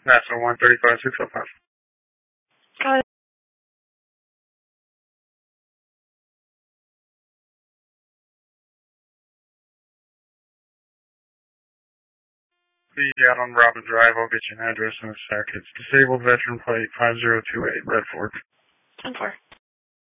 NASA 135605. Got it. Be out on Robin Drive. I'll get you an address in a sec. It's disabled veteran plate 5028, Red Fork. 10-4.